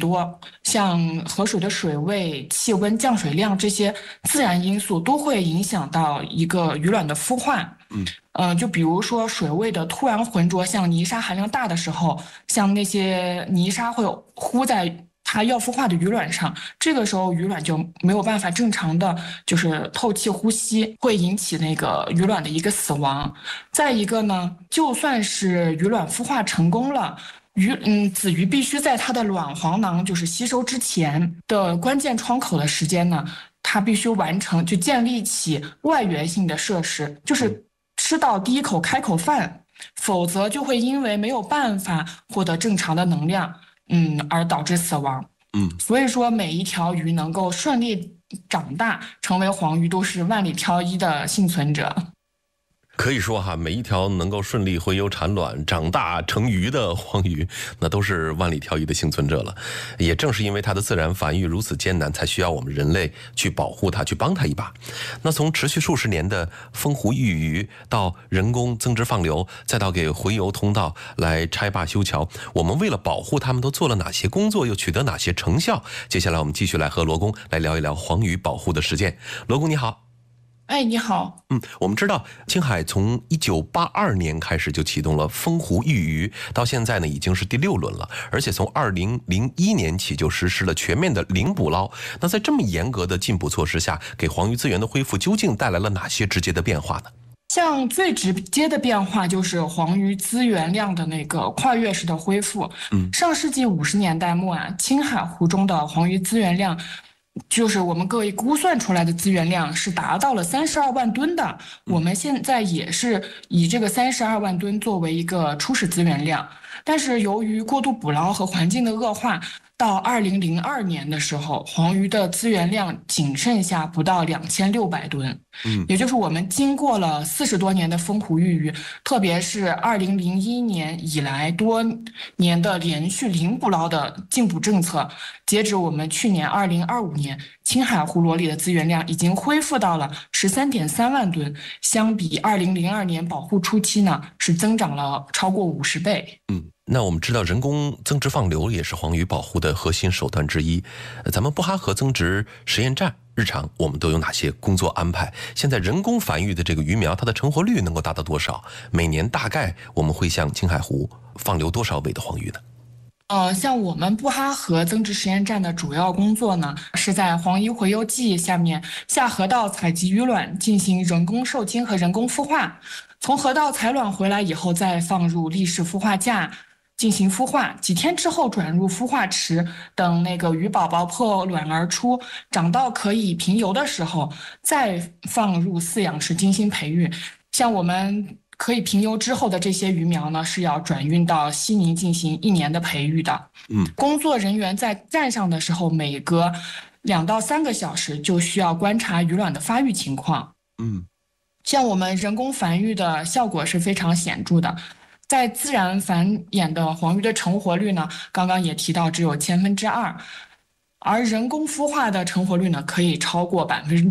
多，像河水的水位、气温、降水量这些自然因素都会影响到一个鱼卵的孵化。就比如说水位的突然浑浊，像泥沙含量大的时候，像那些泥沙会糊在它要孵化的鱼卵上，这个时候鱼卵就没有办法正常的就是透气呼吸，会引起那个鱼卵的一个死亡。再一个呢，就算是鱼卵孵化成功了，子鱼必须在它的卵黄囊就是吸收之前的关键窗口的时间呢，它必须完成就建立起外源性的设施，就是吃到第一口开口饭，否则就会因为没有办法获得正常的能量，而导致死亡。所以说每一条鱼能够顺利长大成为黄鱼，都是万里挑一的幸存者。 可以说哈，每一条能够顺利洄游产卵、长大成鱼的黄鱼，那都是万里挑一的幸存者了。也正是因为它的自然繁育如此艰难，才需要我们人类去保护它，去帮它一把。那从持续数十年的风湖育鱼，到人工增殖放流，再到给洄游通道来拆坝修桥，我们为了保护它们都做了哪些工作，又取得哪些成效？接下来我们继续来和罗工来聊一聊黄鱼保护的实践。罗工你好。 哎，你好。 我们知道青海从1982年开始就启动了风湖育鱼，到现在呢已经是第6轮了，而且从2001年起就实施了全面的零捕捞。那在这么严格的禁捕措施下，给黄鱼资源的恢复究竟带来了哪些直接的变化呢？ 像最直接的变化就是黄鱼资源量的那个跨越式的恢复。上世纪50年代末青海湖中的黄鱼资源量，就是我们各位估算出来的资源量是达到了32万吨的。我们现在也是以这个32万吨作为一个初始资源量，但是由于过度捕捞和环境的恶化，到2002年的时候，黄鱼的资源量仅剩下不到2600吨。也就是我们经过了40多年的风湖育鱼，特别是2001年以来多年的连续零捕捞的禁捕政策，截止我们去年2025年，青海湖螺里的资源量已经恢复到了13.3万吨，相比2002年保护初期呢，是增长了超过50倍。 那我们知道人工增殖放流也是黄鱼保护的核心手段之一。咱们布哈河增殖实验站日常我们都有哪些工作安排？现在人工繁育的这个鱼苗，它的成活率能够达到多少？每年大概我们会向青海湖放流多少尾的黄鱼呢？ 像我们布哈河增殖实验站的主要工作呢，是在黄鱼洄游季下面下河道采集鱼卵，进行人工受精和人工孵化。从河道采卵回来以后，再放入立式孵化架进行孵化，几天之后转入孵化池，等那个鱼宝宝破卵而出，长到可以平游的时候，再放入饲养池精心培育。像我们可以平游之后的这些鱼苗呢，是要转运到西宁进行1年的培育的。工作人员在站上的时候，每隔2到3个小时就需要观察鱼卵的发育情况。像我们人工繁育的效果是非常显著的。在自然繁衍的黄鱼的成活率呢，刚刚也提到只有2/1000，而人工孵化的成活率呢，可以超过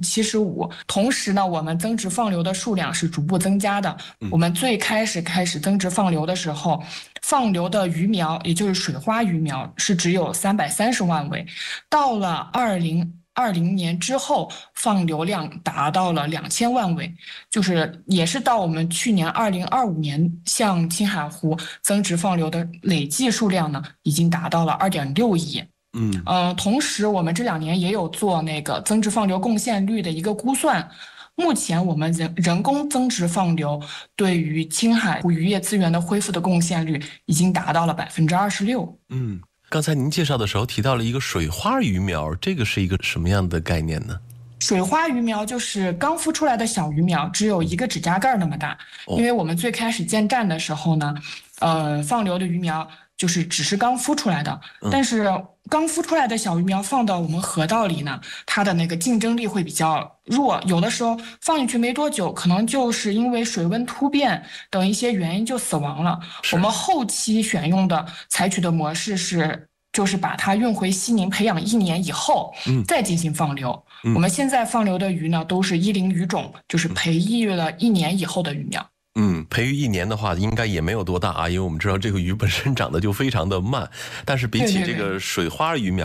75%。同时呢，我们增殖放流的数量是逐步增加的。我们最开始增殖放流的时候，放流的鱼苗，也就是水花鱼苗，是只有330万尾。到了2020年之后，放流量达到了2000万尾，也是到我们去年2025年向青海湖增殖放流的累计数量呢，已经达到了2.6亿。同时我们这2年也有做那个增殖放流贡献率的一个估算。目前我们人工增殖放流对于青海湖渔业资源的恢复的贡献率已经达到了26%。 刚才您介绍的时候提到了一个水花鱼苗，这个是一个什么样的概念呢？ 水花鱼苗就是刚孵出来的小鱼苗，只有1个指甲盖那么大。因为我们最开始建站的时候呢，放流的鱼苗只是刚孵出来的，但是刚孵出来的小鱼苗放到我们河道里呢，它的那个竞争力会比较弱，有的时候放进去没多久，可能就是因为水温突变等一些原因就死亡了。我们后期采取的模式就是把它运回西宁培养1年以后，再进行放流。我们现在放流的鱼呢，都是10鱼种，就是培育了1年以后的鱼苗。 培育1年的话，应该也没有多大啊，因为我们知道这个鱼本身长得就非常的慢，但是比起这个水花鱼苗。